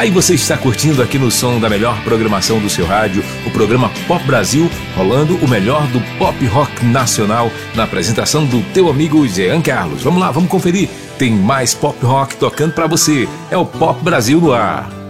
Aí você está curtindo aqui no som da melhor programação do seu rádio, o programa Pop Brasil, rolando o melhor do pop rock nacional, na apresentação do teu amigo Jean Carlos. Vamos lá, vamos conferir. Tem mais pop rock tocando pra você. É o Pop Brasil no ar.